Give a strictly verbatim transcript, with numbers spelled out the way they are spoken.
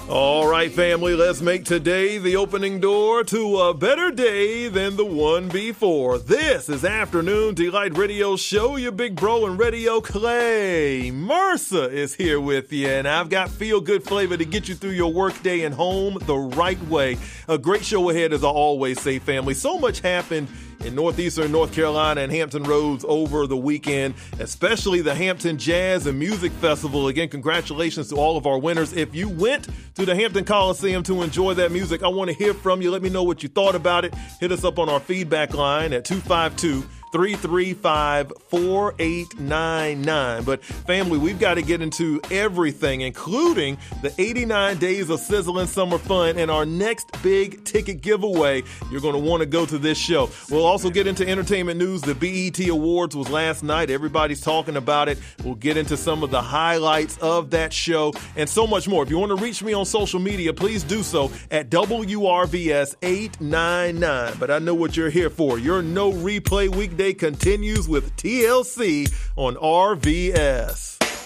All right, family, let's make today the opening door to a better day than the one before. This is Afternoon Delight Radio Show. Your big bro and radio Clay Mercer is here with you, and I've got feel-good flavor to get you through your workday and home the right way. A great show ahead, as I always say, family. So much happened in northeastern North Carolina and Hampton Roads over the weekend, especially the Hampton Jazz and Music Festival. Again, congratulations to all of our winners. If you went to the Hampton Coliseum to enjoy that music, I want to hear from you. Let me know what you thought about it. Hit us up on our feedback line at two five two, three three five, four eight nine nine. But family, we've got to get into everything, including the eighty-nine days of sizzling summer fun and our next big ticket giveaway. You're going to want to go to this show. We'll also get into entertainment news. The B E T Awards was last night. Everybody's talking about it. We'll get into some of the highlights of that show and so much more. If you want to reach me on social media, please do so at W R V S eight nine nine. But I know what you're here for. Your No Replay Weekday continues with T L C on R V S.